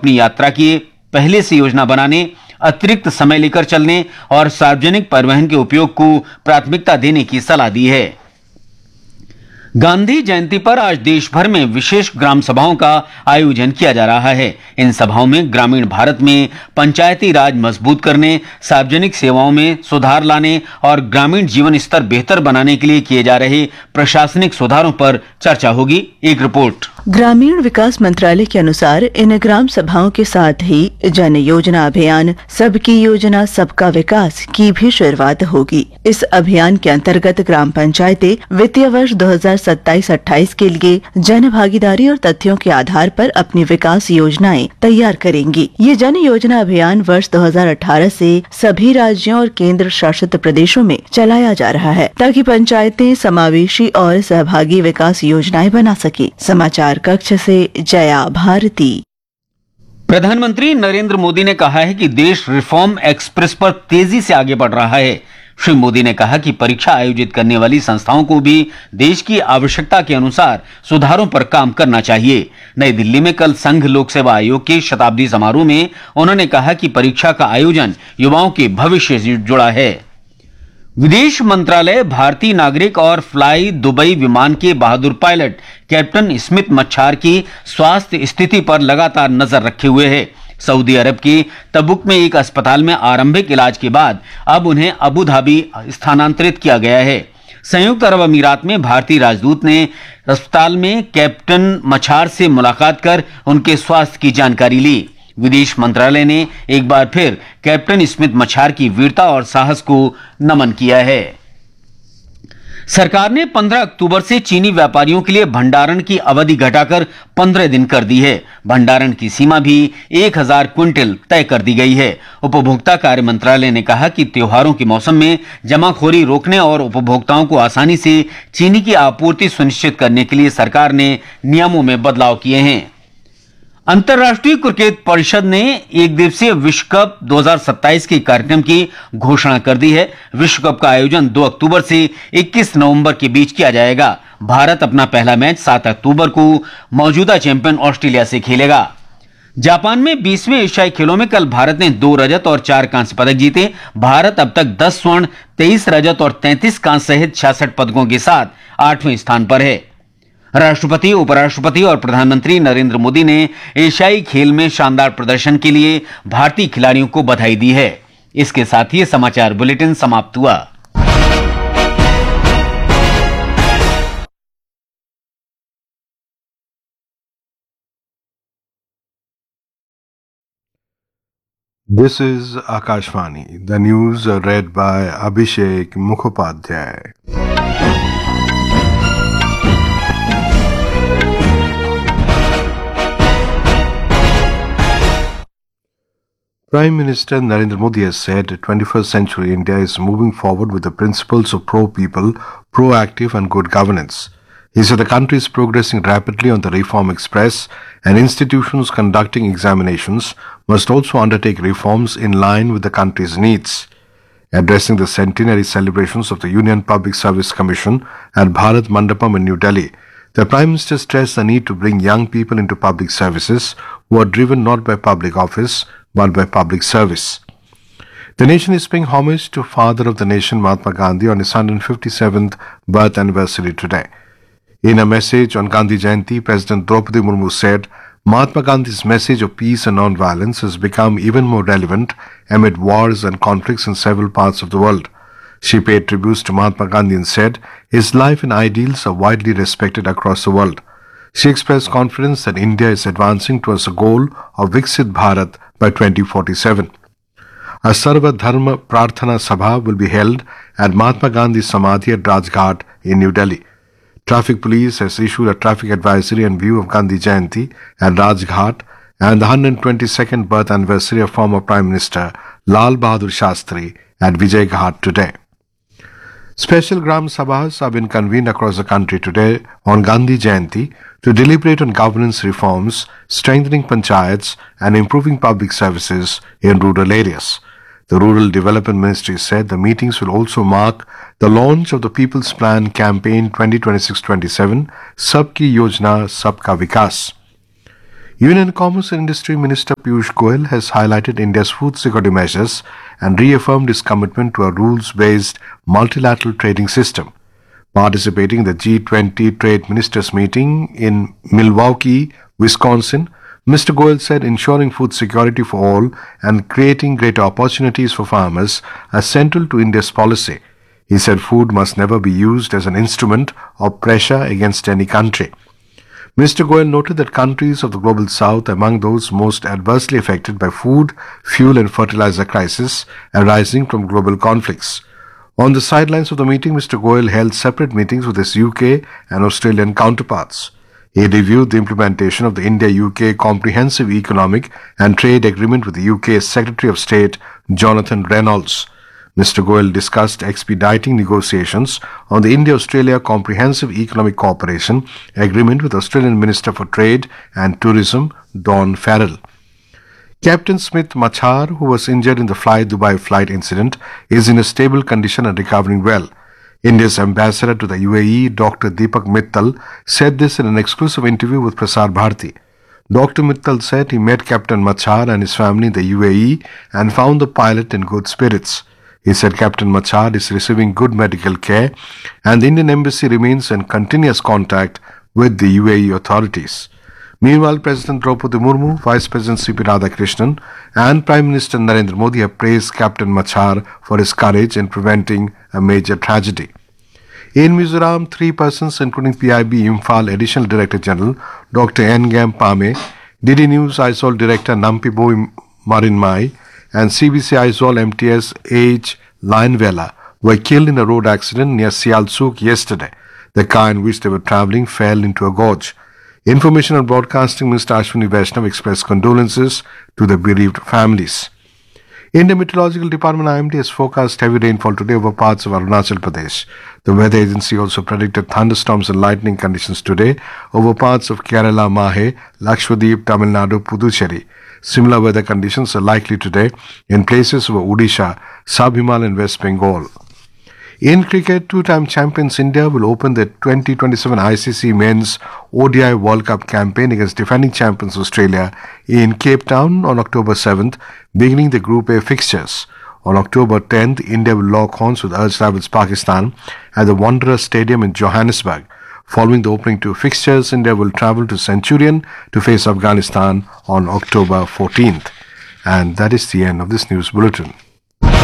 अपनी यात्रा की पहले से योजना बनाने, अतिरिक्त समय लेकर चलने और सार्वजनिक परिवहन के उपयोग को प्राथमिकता देने की सलाह दी है। गांधी जयंती पर आज देश भर में विशेष ग्राम सभाओं का आयोजन किया जा रहा है। इन सभाओं में ग्रामीण भारत में पंचायती राज मजबूत करने, सार्वजनिक सेवाओं में सुधार लाने और ग्रामीण जीवन स्तर बेहतर बनाने के लिए किए जा रहे प्रशासनिक सुधारों पर चर्चा होगी। एक रिपोर्ट। ग्रामीण विकास मंत्रालय के अनुसार इन ग्राम सभाओं के साथ ही जन योजना अभियान सबकी योजना सबका विकास की भी शुरुआत होगी। इस अभियान के अंतर्गत ग्राम पंचायतें वित्तीय वर्ष 2027-28 के लिए जन भागीदारी और तथ्यों के आधार पर अपनी विकास योजनाएं तैयार करेंगी। ये जन योजना अभियान वर्ष 2018 से सभी राज्यों और केंद्र शासित प्रदेशों में चलाया जा रहा है, ताकि पंचायतें समावेशी और सहभागी विकास योजनाएं बना सके। समाचार कक्ष से जया भारती। प्रधानमंत्री नरेंद्र मोदी ने कहा है कि देश रिफॉर्म एक्सप्रेस पर तेजी से आगे बढ़ रहा है। श्री मोदी ने कहा कि परीक्षा आयोजित करने वाली संस्थाओं को भी देश की आवश्यकता के अनुसार सुधारों पर काम करना चाहिए। नई दिल्ली में कल संघ लोक सेवा आयोग के शताब्दी समारोह में उन्होंने कहा कि परीक्षा का आयोजन युवाओं के भविष्य से जुड़ा है। विदेश मंत्रालय भारतीय नागरिक और फ्लाई दुबई विमान के बहादुर पायलट कैप्टन स्मिथ मच्छार की स्वास्थ्य स्थिति पर लगातार नजर रखे हुए है। सऊदी अरब के तबुक में एक अस्पताल में आरंभिक इलाज के बाद अब उन्हें अबू धाबी स्थानांतरित किया गया है। संयुक्त अरब अमीरात में भारतीय राजदूत ने अस्पताल में कैप्टन मच्छार से मुलाकात कर उनके स्वास्थ्य की जानकारी ली। विदेश मंत्रालय ने एक बार फिर कैप्टन स्मिथ मच्छार की वीरता और साहस को नमन किया है। सरकार ने 15 अक्टूबर से चीनी व्यापारियों के लिए भंडारण की अवधि घटाकर 15 दिन कर दी है। भंडारण की सीमा भी 1000 क्विंटल तय कर दी गई है। उपभोक्ता कार्य मंत्रालय ने कहा कि त्योहारों के मौसम में जमाखोरी रोकने और उपभोक्ताओं को आसानी से चीनी की आपूर्ति सुनिश्चित करने के लिए सरकार ने नियमों में बदलाव किए हैं। अंतर्राष्ट्रीय क्रिकेट परिषद ने एक दिवसीय विश्व कप 2027 के कार्यक्रम की घोषणा कर दी है। विश्व कप का आयोजन 2 अक्टूबर से 21 नवंबर के बीच किया जाएगा। भारत अपना पहला मैच 7 अक्टूबर को मौजूदा चैंपियन ऑस्ट्रेलिया से खेलेगा। जापान में 20वें एशियाई खेलों में कल भारत ने 2 रजत और 4 कांस्य पदक जीते। भारत अब तक 10 स्वर्ण, 23 रजत और 33 कांस्य सहित 66 पदकों के साथ 8वें स्थान पर है। राष्ट्रपति, उपराष्ट्रपति और प्रधानमंत्री नरेंद्र मोदी ने एशियाई खेल में शानदार प्रदर्शन के लिए भारतीय खिलाड़ियों को बधाई दी है। इसके साथ ही समाचार बुलेटिन समाप्त हुआ। This is Akashvani. The news read by Abhishek Mukhopadhyay. Prime Minister Narendra Modi has said 21st century India is moving forward with the principles of pro-people, proactive and good governance. He said the country is progressing rapidly on the reform express and institutions conducting examinations must also undertake reforms in line with the country's needs. Addressing the centenary celebrations of the Union Public Service Commission at Bharat Mandapam in New Delhi, the Prime Minister stressed the need to bring young people into public services who are driven not by public office but by public service. The nation is paying homage to Father of the Nation Mahatma Gandhi on his 157th birth anniversary today. In a message on Gandhi Jayanti, President Draupadi Murmu said, Mahatma Gandhi's message of peace and non-violence has become even more relevant amid wars and conflicts in several parts of the world. She paid tributes to Mahatma Gandhi and said, his life and ideals are widely respected across the world. She expressed confidence that India is advancing towards a goal of Viksit Bharat by 2047. A Sarva Dharma Prarthana Sabha will be held at Mahatma Gandhi Samadhi at Rajghat in New Delhi. Traffic Police has issued a traffic advisory in view of Gandhi Jayanti at Rajghat and the 122nd birth anniversary of former Prime Minister Lal Bahadur Shastri at Vijay Ghat today. Special Gram Sabhas have been convened across the country today on Gandhi Jayanti to deliberate on governance reforms, strengthening panchayats and improving public services in rural areas. The Rural Development Ministry said the meetings will also mark the launch of the People's Plan campaign 2026-27, Sabki Yojana, Sabka Vikas. Union and Commerce and Industry Minister Piyush Goyal has highlighted India's food security measures and reaffirmed his commitment to a rules-based multilateral trading system. Participating in the G20 Trade Ministers meeting in Milwaukee, Wisconsin, Mr. Goyal said ensuring food security for all and creating greater opportunities for farmers are central to India's policy. He said food must never be used as an instrument of pressure against any country. Mr. Goyal noted that countries of the global south are among those most adversely affected by food, fuel and fertilizer crisis arising from global conflicts. On the sidelines of the meeting, Mr. Goyal held separate meetings with his UK and Australian counterparts. He reviewed the implementation of the India-UK Comprehensive Economic and Trade Agreement with the UK's Secretary of State, Jonathan Reynolds. Mr. Goyal discussed expediting negotiations on the India-Australia Comprehensive Economic Cooperation Agreement with Australian Minister for Trade and Tourism, Don Farrell. Captain Smith Machar, who was injured in the Fly Dubai flight incident, is in a stable condition and recovering well. India's ambassador to the UAE, Dr. Deepak Mittal, said this in an exclusive interview with Prasar Bharati. Dr. Mittal said he met Captain Machar and his family in the UAE and found the pilot in good spirits. He said Captain Machar is receiving good medical care and the Indian Embassy remains in continuous contact with the UAE authorities. Meanwhile, President Draupadi Murmu, Vice President C.P. Radhakrishnan and Prime Minister Narendra Modi have praised Captain Machar for his courage in preventing a major tragedy. In Mizoram, 3 persons, including PIB Imphal Additional Director General Dr. Ngam Pame, DD News Aizawl Director Nampibo Marinmai, and CBC Aizawl MTS H. Lionvella were killed in a road accident near Sialsuk yesterday. The car in which they were travelling fell into a gorge. Information and Broadcasting Minister Ashwini Vaishnav expressed condolences to the bereaved families. Indian Meteorological Department IMD has forecast heavy rainfall today over parts of Arunachal Pradesh. The weather agency also predicted thunderstorms and lightning conditions today over parts of Kerala, Mahe, Lakshadweep, Tamil Nadu, Puducherry. Similar weather conditions are likely today in places over Odisha, Sub-Himalayan and West Bengal. In cricket, 2-time champions India will open the 2027 ICC Men's ODI World Cup campaign against defending champions Australia in Cape Town on October 7th, beginning the Group A fixtures. On October 10th, India will lock horns with arch rivals Pakistan at the Wanderers Stadium in Johannesburg. Following the opening 2 fixtures, India will travel to Centurion to face Afghanistan on October 14th. And that is the end of this news bulletin.